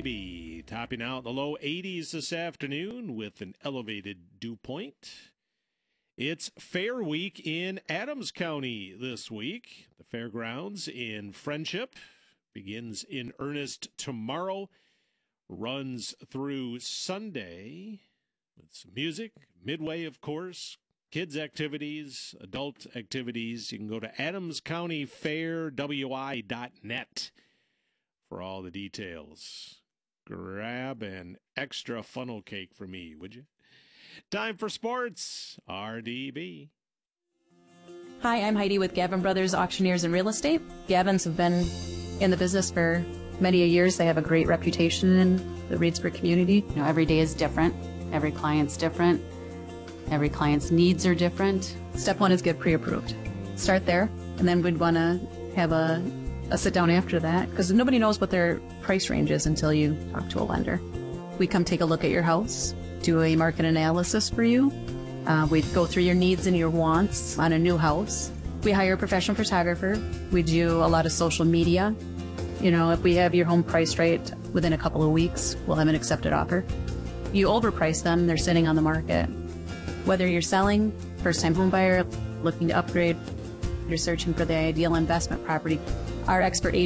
RDB topping out the low 80s this afternoon with an elevated dew point. It's Fair Week in Adams County this week. The fairgrounds in Friendship begins in earnest tomorrow, runs through Sunday with some music, midway, of course, kids' activities, adult activities. You can go to adamscountyfairwi.net for all the details. Grab an extra funnel cake for me, would you? Time for sports, RDB. Hi, I'm Heidi with Gavin Brothers Auctioneers and Real Estate. Gavins have been in the business for many years. They have a great reputation in the Reedsburg community. You know, every day is different. Every client's different. Every client's needs are different. Step one is get pre-approved. Start there, and then we'd want to have a sit down after that, because nobody knows what their price range is until you talk to a lender. We come take a look at your house, do a market analysis for you. We go through your needs and your wants on a new house. We hire a professional photographer. We do a lot of social media. You know, if we have your home priced right within a couple of weeks, we'll have an accepted offer. You overprice them, they're sitting on the market. Whether you're selling, first-time home buyer, looking to upgrade, you're searching for the ideal investment property, our expert